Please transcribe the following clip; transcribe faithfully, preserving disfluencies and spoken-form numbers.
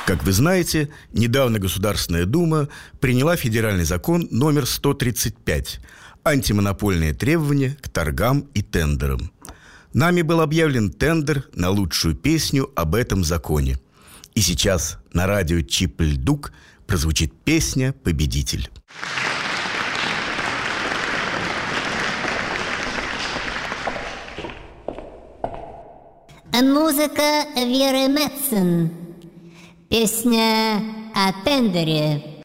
Как вы знаете, недавно Государственная Дума приняла федеральный закон номер сто тридцать пять «Антимонопольные требования к торгам и тендерам». Нами был объявлен тендер на лучшую песню об этом законе. И сейчас на радио Чип-Льдук прозвучит песня «Победитель». Музыка Веры Мэтсон. Песня о тендере.